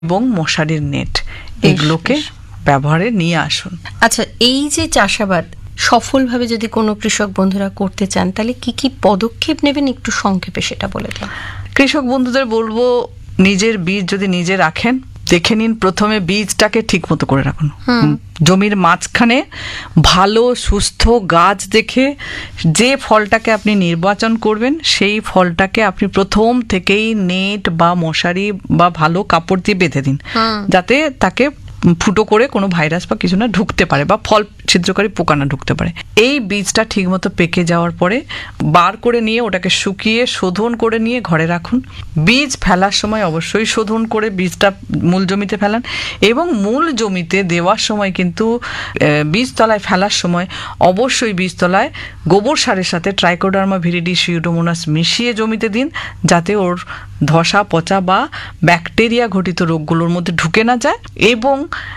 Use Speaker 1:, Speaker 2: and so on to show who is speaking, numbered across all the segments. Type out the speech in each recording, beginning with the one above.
Speaker 1: এবং মশারির নেট এগুলোকে ব্যবহারে নিয়ে আসুন।
Speaker 2: আচ্ছা, এই যে চাষাবাদ সফলভাবে যদি কোনো কৃষক বন্ধুরা করতে চান, তাহলে কি কি পদক্ষেপ নেবেন একটু সংক্ষেপে সেটা বলে দেন।
Speaker 1: কৃষক বন্ধুদের বলবো, নিজের বীজ যদি নিজে রাখেন, দেখে নিন প্রথমে বীজটাকে ঠিক মতো করে রাখুন। জমির মাঝখানে ভালো সুস্থ গাছ দেখে যে ফলটাকে আপনি নির্বাচন করবেন, সেই ফলটাকে আপনি প্রথম থেকেই নেট বা মশারি বা ভালো কাপড় দিয়ে বেঁধে দিন, যাতে তাকে ফুটো করে কোনো ভাইরাস বা কিছু না ঢুকতে পারে বা ফল ছিদ্রকারী পোকা না ঢুকতে পারে। এই বীজটা ঠিক মতো পেকে যাওয়ার পরে বার করে নিয়ে ওটাকে শুকিয়ে শোধন করে নিয়ে ঘরে রাখুন। বীজ ফেলার সময় অবশ্যই শোধন করে বীজটা মূল জমিতে ফেলান, এবং মূল জমিতে দেওয়ার সময় কিন্তু বীজতলায় ফেলার সময় অবশ্যই বীজতলায় গোবর সারের সাথে ট্রাইকোডার্মা ভিরিডি সিউডোমোনাস মিশিয়ে জমিতে দিন, যাতে ওর ধসা পচা বা ব্যাকটেরিয়া ঘটিত রোগগুলোর মধ্যে ঢুকে না যায়, এবং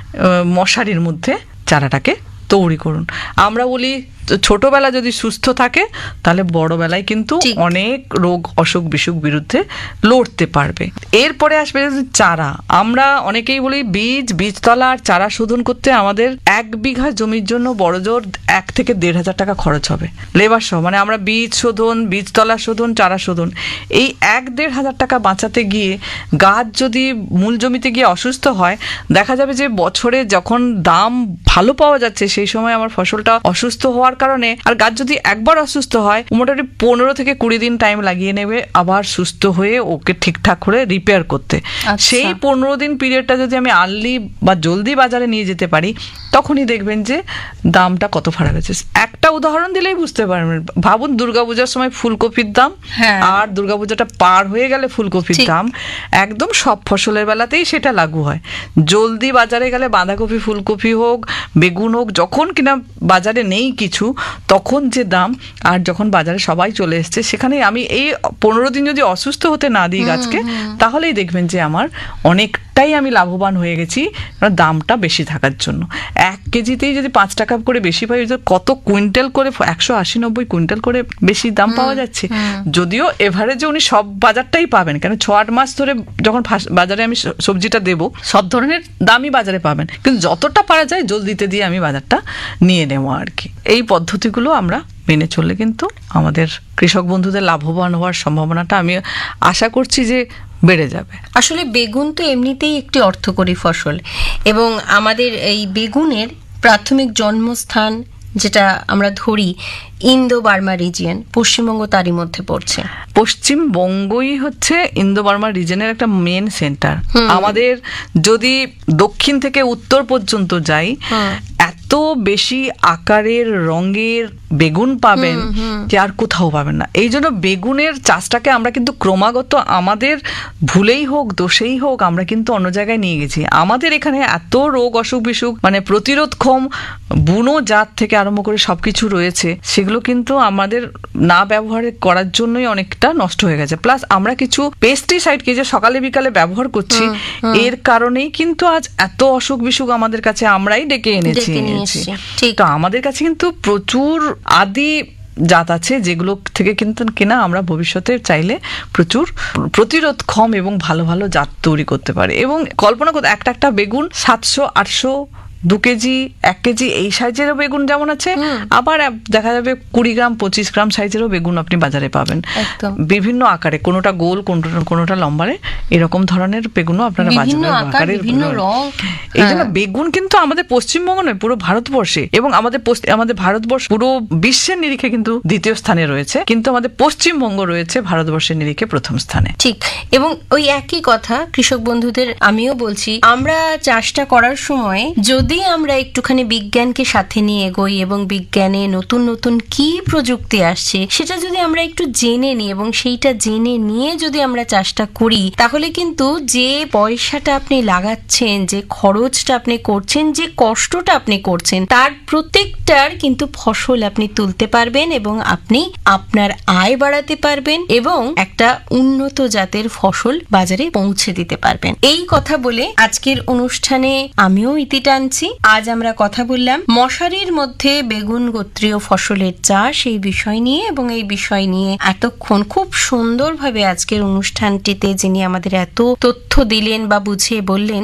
Speaker 1: মশারির মধ্যে চারাটাকে তৈরি করুন। আমরা বলি ছোটবেলা যদি সুস্থ থাকে তাহলে বড়বেলায় কিন্তু অনেক রোগ অসুখ বিসুখ বিরুদ্ধে লড়তে পারবে। এরপরে আসবে চারা। আমরা অনেকেই বলি বীজতলা আর চারা শোধন করতে আমাদের 1 বিঘা জমির জন্য বড়জোর 1 থেকে 1,500 টাকা খরচ হবে লেবার সহ। মানে আমরা বীজ শোধন, বীজতলা শোধন, চারা শোধন, এই 1-1,500 টাকা বাঁচাতে গিয়ে গাছ যদি মূল জমিতে গিয়ে অসুস্থ হয়, দেখা যাবে যে বছরে যখন দাম ভালো পাওয়া যাচ্ছে সেই সময় আমার ফসলটা অসুস্থ হওয়ার কারণে, আর গাছ যদি একবার অসুস্থ হয় মোটামুটি 15 থেকে 20 দিন টাইম লাগিয়ে নেবে আবার সুস্থ হয়ে ওকে ঠিকঠাক করে রিপেয়ার করতে। সেই 15 দিন পিরিয়ডটা যদি আমি আর্লি বা জলদি বাজারে নিয়ে যেতে পারি, তখনই দেখবেন যে দামটা কত ফারাক আছে। একটা উদাহরণ দিলেই বুঝতে পারবেন। ভাবুন দুর্গাপূজার সময় ফুলকপির দাম আর দুর্গাপূজাটা পার হয়ে গেলে ফুলকপির দাম, একদম সব ফসলের বেলাতেই সেটা লাগু হয়। জলদি বাজারে গেলে বাঁধাকপি, ফুলকপি হোক, বেগুন হোক, যখন কিনা বাজারে নেই কিছু তখন যে দাম, আর যখন বাজারে সবাই চলে এসছে সেখানে আমি এই 15 দিন যদি অসুস্থ হতে না দিই গাছকে, তাহলেই দেখবেন যে আমার অনেকটাই আমি লাভবান হয়ে গেছি, দামটা বেশি থাকার জন্য। 1 কেজিতেই যদি 5 টাকা করে বেশি পাই, কত কুইন্টাল করে 180-90 কুইন্টাল করে বেশি দাম পাওয়া যাচ্ছে। যদিও এভারেজে উনি সব বাজারটাই পাবেন, কেন 6-8 মাস ধরে যখন বাজারে আমি সবজিটা দেবো সব ধরনের দামই বাজারে পাবেন, কিন্তু যতটা পারা যায় জলদিতে দিয়ে আমি বাজারটা নিয়ে নেবো আর কি। এই পদ্ধতিগুলো আমরা মেনে চললে কিন্তু আমাদের কৃষক বন্ধুদের লাভবান হওয়ার সম্ভাবনাটা আমি আশা করছি যে বেড়ে যাবে।
Speaker 2: আসলে বেগুন তো এমনিতেই একটি অর্থকরী ফসল, এবং আমাদের এই বেগুনের প্রাথমিক জন্মস্থান যেটা আমরা ধরি ইন্দো বার্মা রিজিয়ন, পশ্চিমবঙ্গ তারই মধ্যে পড়ছে।
Speaker 1: পশ্চিমবঙ্গই হচ্ছে ইন্দো বার্মা রিজনের একটা মেন সেন্টার। আমাদের যদি দক্ষিণ থেকে উত্তর পর্যন্ত যাই, এত বেশি আকারের রঙের বেগুন পাবেন যে আর কোথাও পাবেন না। এই জন্য বেগুনের চাষটাকে আমরা কিন্তু ক্রমাগত আমাদের ভুলেই হোক দোষেই হোক আমরা কিন্তু অন্য জায়গায় নিয়ে গেছি। আমাদের এখানে এত রোগ অসুখ বিসুখ, মানে প্রতিরোধক্ষম বুনো জাত থেকে আরম্ভ করে সবকিছু রয়েছে, সেগুলো কিন্তু আমাদের না ব্যবহার করার জন্যই অনেকটা নষ্ট হয়ে গেছে। প্লাস আমরা কিছু পেস্টিসাইডকে যে সকালে বিকালে ব্যবহার করছি, এর কারণেই কিন্তু আজ এত অসুখ বিসুখ আমাদের কাছে আমরাই ডেকে এনেছি। তো আমাদের কাছে কিন্তু প্রচুর আদি জাত আছে, যেগুলো থেকে কিন্তু কিনা আমরা ভবিষ্যতে চাইলে প্রচুর প্রতিরোধক্ষম এবং ভালো ভালো জাত তৈরি করতে পারি। এবং কল্পনা করতে একটা বেগুন 700-800 2 কেজি 1 কেজি এই সাইজেরও বেগুন যেমন আছে, আবার দেখা যাবে 20 গ্রাম 25 গ্রাম সাইজেরও বেগুন আপনি বাজারে পাবেন, বিভিন্ন আকারে, কোনোটা গোল কোনোটা লম্বারে, এরকম ধরনের বেগুনও আপনারা বাজারে আকারের বিভিন্ন রং। এই জন্য বেগুন কিন্তু আমাদের পশ্চিমবঙ্গ নয়, পুরো ভারতবর্ষে, এবং আমাদের ভারতবর্ষ পুরো বিশ্বের নিরিখে কিন্তু 2য় স্থানে রয়েছে, কিন্তু আমাদের পশ্চিমবঙ্গ রয়েছে ভারতবর্ষের নিরিখে 1ম স্থানে।
Speaker 2: ঠিক। এবং ওই একই কথা কৃষক বন্ধুদের আমিও বলছি, আমরা চাষটা করার সময় যদি আমরা একটুখানি বিজ্ঞানকে সাথে নিয়ে এগোই এবং বিজ্ঞানে নতুন নতুন কি প্রযুক্তি আসছে সেটা যদি আমরা একটু জেনে নিই এবং সেইটা জেনে নিয়ে যদি আমরা চাষটা করি, তাহলে কিন্তু যে পয়সাটা আপনি লাগাচ্ছেন, যে খরচটা আপনি করছেন, যে কষ্টটা আপনি করছেন, তার প্রত্যেকটার কিন্তু ফসল আপনি তুলতে পারবেন এবং আপনি আপনার আয় বাড়াতে পারবেন এবং একটা উন্নত জাতের ফসল বাজারে পৌঁছে দিতে পারবেন। এই কথা বলে আজকের অনুষ্ঠানে আমিও ইতি টানছি। ফিরছি। আজ আমরা কথা বললাম মশারির মধ্যে বেগুন গোত্রীয় ফসলের চাষ, এই বিষয় নিয়ে, এবং এই বিষয় নিয়ে এতক্ষণ খুব সুন্দরভাবে আজকের অনুষ্ঠানটিতে যিনি আমাদের এত তথ্য দিলেন বা বুঝিয়ে বললেন,